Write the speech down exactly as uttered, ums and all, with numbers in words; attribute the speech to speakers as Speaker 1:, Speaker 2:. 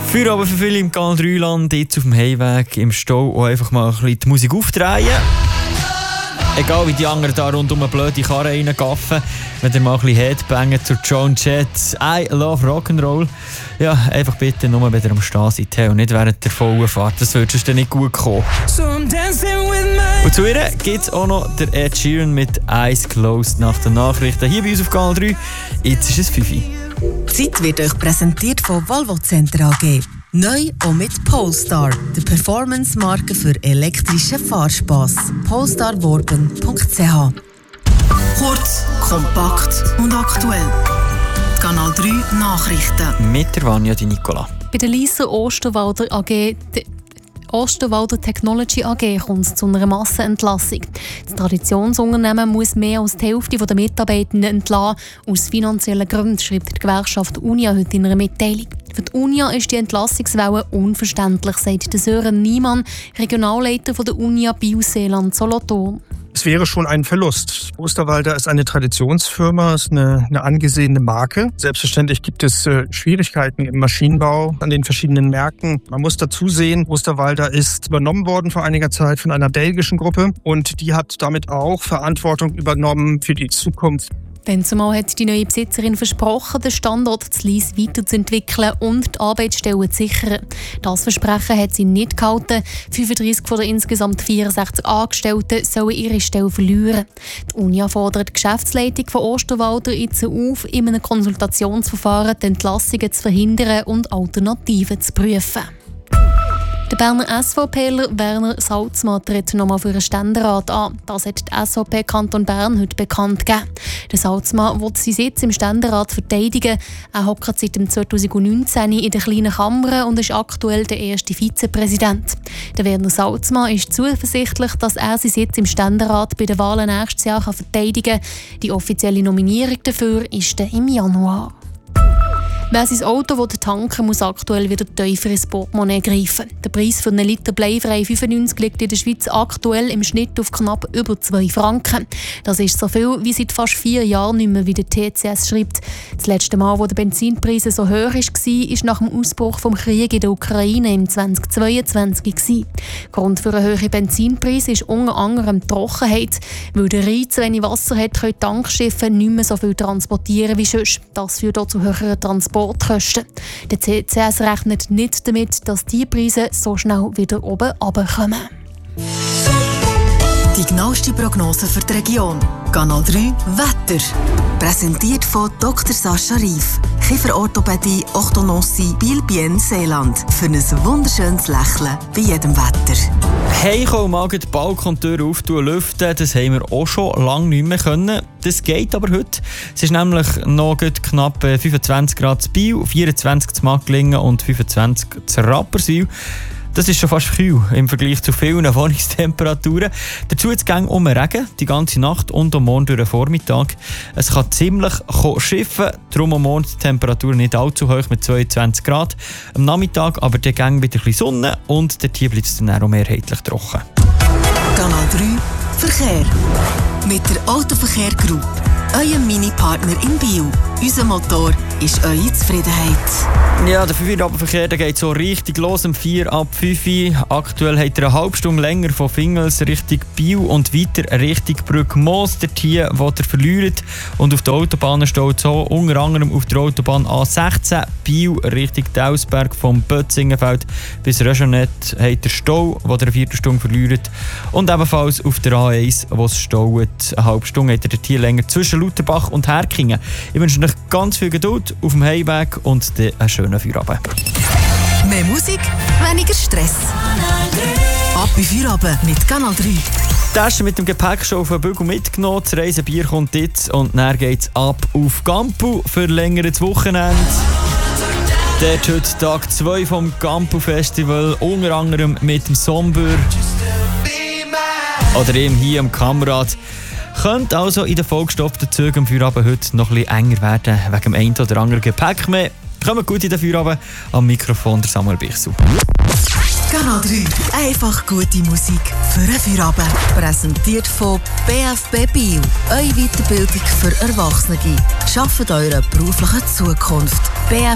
Speaker 1: Für aber für viele im Kanal drei Land jetzt auf dem Heimweg im Stau auch einfach mal ein bisschen die Musik aufdrehen. Egal wie die anderen da rund um eine blöde Karre reingaffen, wenn ihr mal ein bisschen Headbangen zu Joan Jett, I love Rock'n'Roll. Ja, einfach bitte nur, wenn ihr am Stehen seid und nicht während der vollen Fahrt. Das würde sonst nicht gut kommen. Und zu ihr gibt es auch noch der Ed Sheeran mit Eyes Closed nach den Nachrichten. Hier bei uns auf Kanal drei, jetzt ist es fünf Uhr.
Speaker 2: Die Zeit wird euch präsentiert von Volvo Center A G. Neu auch mit Polestar, der Performance-Marke für elektrischen Fahrspass. polestar worben punkt c h. Kurz, kompakt und aktuell. Kanal drei Nachrichten.
Speaker 1: Mit der Vanja Di Nicola.
Speaker 3: Bei der Lisa Osterwalder A G Osterwalder Technology A G kommt es zu einer Massenentlassung. Das Traditionsunternehmen muss mehr als die Hälfte der Mitarbeitenden entlassen. Aus finanziellen Gründen, schreibt die Gewerkschaft Unia heute in einer Mitteilung. Für die Unia ist die Entlassungswelle unverständlich, sagt Sören Niemann, Regionalleiter der Unia Biel-Seeland-Solothurn.
Speaker 4: Es wäre schon ein Verlust. Osterwalder ist eine Traditionsfirma, ist eine, eine angesehene Marke. Selbstverständlich gibt es äh, Schwierigkeiten im Maschinenbau an den verschiedenen Märkten. Man muss dazu sehen, Osterwalder ist übernommen worden vor einiger Zeit von einer belgischen Gruppe und die hat damit auch Verantwortung übernommen für die Zukunft.
Speaker 3: Dann zumal hat die neue Besitzerin versprochen, den Standort zu Lyss weiterzuentwickeln und die Arbeitsstellen zu sichern. Das Versprechen hat sie nicht gehalten. fünfunddreissig von den insgesamt vierundsechzig Angestellten sollen ihre Stelle verlieren. Die Unia fordert die Geschäftsleitung von Osterwalder jetzt auf, in einem Konsultationsverfahren die Entlassungen zu verhindern und Alternativen zu prüfen. Der Berner SVPler Werner Salzmann tritt nochmal für einen Ständerat an. Das hat die S V P Kanton Bern heute bekannt gegeben. Der Salzmann will seinen Sitz im Ständerat verteidigen. Er hockt seit dem zweitausendneunzehn in der kleinen Kammer und ist aktuell der erste Vizepräsident. Der Werner Salzmann ist zuversichtlich, dass er seinen Sitz im Ständerat bei den Wahlen nächstes Jahr verteidigen kann. Die offizielle Nominierung dafür ist dann im Januar. Wer sein Auto tanken will, muss aktuell wieder tiefer ins Portemonnaie greifen. Der Preis für einen Liter bleifrei fünfundneunzig liegt in der Schweiz aktuell im Schnitt auf knapp über zwei Franken. Das ist so viel wie seit fast vier Jahren nicht mehr, wie der T C S schreibt. Das letzte Mal, wo der Benzinpreis so hoch war, war nach dem Ausbruch des Krieges in der Ukraine im zweitausendzweiundzwanzig. Grund für einen höheren Benzinpreis ist unter anderem die Trockenheit. Weil der Rhein zu wenig Wasser hat, können Tankschiffe nicht mehr so viel transportieren wie sonst. Das führt auch zu höheren Transportkosten. Der T C S rechnet nicht damit, dass die Preise so schnell wieder oben runterkommen.
Speaker 2: Die genaueste Prognose für die Region. Kanal drei Wetter. Präsentiert von Doktor Sascha Rief. Kieferorthopädie Orthodontie Biel-Bienne-Seeland. Für ein wunderschönes Lächeln bei jedem Wetter.
Speaker 1: Heimkommen, mal die Balkontür auftun, lüften, das haben wir auch schon lange nicht mehr können. Das geht aber heute. Es ist nämlich noch knapp fünfundzwanzig Grad zu Biel, vierundzwanzig zu Magglingen und fünfundzwanzig zu Rapperswil. Das ist schon fast kühl im Vergleich zu vielen Wohnungstemperaturen. Dazu jetzt gang um Regen, die ganze Nacht und am Morgen durch den Vormittag. Es kann ziemlich schiffen, darum am Morgen die Temperatur nicht allzu hoch mit zweiundzwanzig Grad. Am Nachmittag aber der Gang wieder ein bisschen Sonne und der Tier bleibt es dann auch mehrheitlich trocken.
Speaker 2: Kanal drei Verkehr. Mit der Autoverkehr Group. Euer Mini-Partner in Biel. Unser Motor ist eure Zufriedenheit.
Speaker 1: Ja, der fünf Uhr Abendverkehr geht so richtig los, um vier ab fünf Uhr. Aktuell hat er eine halbe Stunde länger von Fingels Richtung Biel und weiter Richtung Brückmoos. Der Tier, wo er verliert. Und auf der Autobahn steht so unter anderem auf der Autobahn A sechzehn Biel Richtung Dausberg vom Bötzingenfeld bis Regenette hat der Stau, wo er eine Viertelstunde verliert. Und ebenfalls auf der A eins, wo es staut, eine halbe Stunde hat er der Tier länger zwischen Lauterbach und Herkingen. Ich wünsche euch ganz viel Geduld auf dem Heimweg und einen schönen Feierabend.
Speaker 2: Mehr Musik, weniger Stress. Ab bei Feierabend mit Kanal drei.
Speaker 1: Die Tasche mit dem Gepäck schon auf den Bügel mitgenommen. Das Reisebier kommt jetzt und dann geht es ab auf Campu für längeres Wochenende. Dort heute Tag zwei vom Campu Festival, unter anderem mit dem Sombür oder eben hier am Kamerad. Könnte also in den vollgestopften Zügen am Feierabend heute noch etwas enger werden, wegen dem einen oder anderen Gepäck mehr. Kommt gut in den Feierabend. Am Mikrofon der Samuel Bichsel.
Speaker 2: Kanal drei. Einfach gute Musik für einen Feierabend. Präsentiert von B F B Biel. Eure Weiterbildung für Erwachsene. Schafft eure berufliche Zukunft. b f